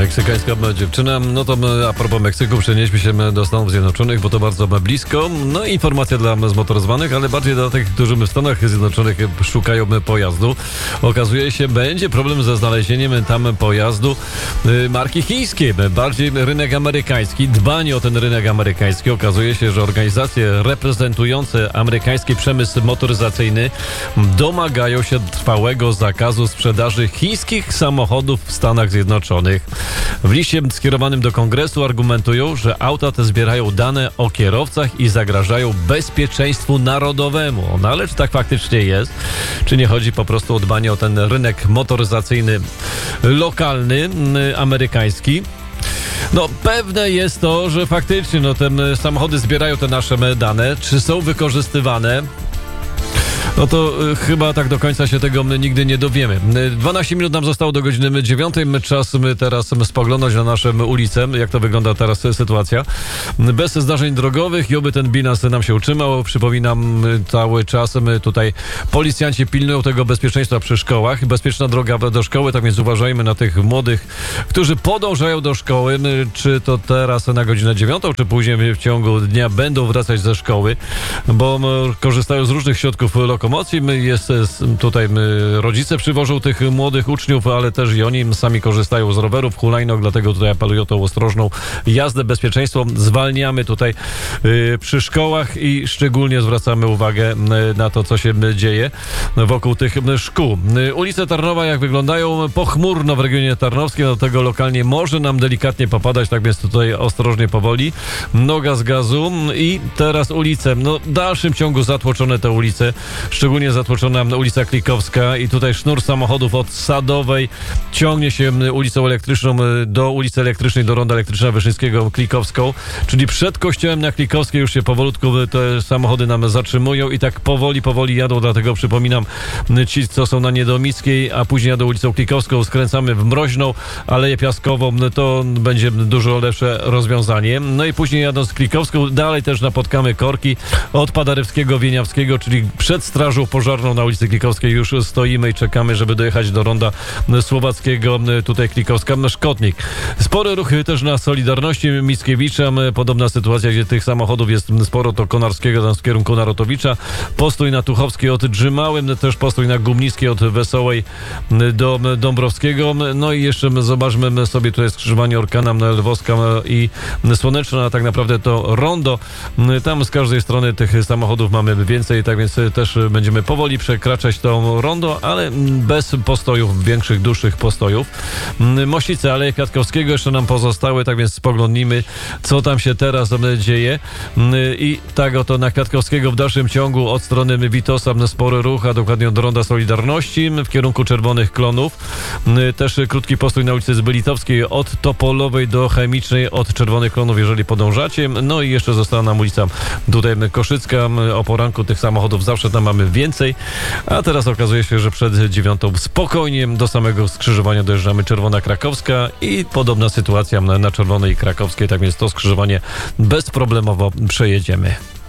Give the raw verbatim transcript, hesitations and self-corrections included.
Meksykańska dziewczyna. No to my, a propos Meksyku, przenieśmy się do Stanów Zjednoczonych, bo to bardzo blisko. No i informacja dla zmotoryzowanych, ale bardziej dla tych, którzy w Stanach Zjednoczonych szukają pojazdu. Okazuje się, będzie problem ze znalezieniem tam pojazdu marki chińskiej. Bardziej rynek amerykański, dbanie o ten rynek amerykański. Okazuje się, że organizacje reprezentujące amerykański przemysł motoryzacyjny domagają się trwałego zakazu sprzedaży chińskich samochodów w Stanach Zjednoczonych. W liście skierowanym do Kongresu argumentują, że auta te zbierają dane o kierowcach i zagrażają bezpieczeństwu narodowemu. No ale czy tak faktycznie jest? Czy nie chodzi po prostu o dbanie o ten rynek motoryzacyjny lokalny, amerykański? No pewne jest to, że faktycznie no, te samochody zbierają te nasze dane. Czy są wykorzystywane? No to y, chyba tak do końca się tego my nigdy nie dowiemy. dwanaście minut nam zostało do godziny dziewiątej. Czas my teraz spoglądać na nasze ulice, jak to wygląda teraz sytuacja. Bez zdarzeń drogowych i oby ten bilans nam się utrzymał. Przypominam cały czas, my tutaj policjanci pilnują tego bezpieczeństwa przy szkołach. Bezpieczna droga do szkoły, tak więc uważajmy na tych młodych, którzy podążają do szkoły. Czy to teraz na godzinę dziewiątą, czy później w ciągu dnia będą wracać ze szkoły, bo korzystają z różnych środków lokomocji. Jest tutaj rodzice przywożą tych młodych uczniów, ale też i oni sami korzystają z rowerów, hulajnóg, dlatego tutaj apeluję o tą ostrożną jazdę, bezpieczeństwo. Zwalniamy tutaj y, przy szkołach i szczególnie zwracamy uwagę y, na to, co się dzieje wokół tych szkół. Y, ulice Tarnowa jak wyglądają? Pochmurno w regionie tarnowskim, dlatego lokalnie może nam delikatnie popadać, tak więc tutaj ostrożnie, powoli. Noga z gazu i teraz ulice. No w dalszym ciągu zatłoczone te ulice. Szczególnie zatłoczona ulica Klikowska i tutaj sznur samochodów od Sadowej ciągnie się ulicą Elektryczną do ulicy Elektrycznej, do Ronda Elektryczna Wyszyńskiego Klikowską, czyli przed kościołem na Klikowskiej już się powolutku te samochody nam zatrzymują i tak powoli, powoli jadą, dlatego przypominam, ci, co są na Niedomickiej, a później jadą ulicą Klikowską, skręcamy w Mroźną, Aleję Piaskową, to będzie dużo lepsze rozwiązanie. No i później jadąc Klikowską, dalej też napotkamy korki od Paderewskiego, Wieniawskiego, czyli przed Strażą Pożarną na ulicy Klikowskiej już stoimy i czekamy, żeby dojechać do Ronda Słowackiego, tutaj Klikowska, Szkotnik. Spory ruchy też na Solidarności Mickiewicza, podobna sytuacja, gdzie tych samochodów jest sporo, to Konarskiego tam w kierunku Narutowicza, postój na Tuchowskiej od Drzymałym, też postój na Gumnickiej od Wesołej do Dąbrowskiego. No i jeszcze zobaczmy sobie tutaj skrzyżowanie Orkana, Lwowska i Słoneczna, a tak naprawdę to Rondo. Tam z każdej strony tych samochodów mamy więcej, tak więc też będziemy powoli przekraczać to rondo, ale bez postojów, większych, dłuższych postojów. Mościce Aleje Kwiatkowskiego jeszcze nam pozostały, tak więc spoglądnijmy, co tam się teraz dzieje. I tak oto na Kwiatkowskiego w dalszym ciągu od strony Witosa spory ruch, a dokładnie od Ronda Solidarności w kierunku Czerwonych Klonów. Też krótki postój na ulicy Zbylitowskiej od Topolowej do Chemicznej, od Czerwonych Klonów, jeżeli podążacie. No i jeszcze została nam ulica tutaj Koszycka. O poranku tych samochodów zawsze tam mamy więcej, a teraz okazuje się, że przed dziewiątą spokojnie do samego skrzyżowania dojeżdżamy Czerwona Krakowska i podobna sytuacja na, na Czerwonej Krakowskiej, tak więc to skrzyżowanie bezproblemowo przejedziemy.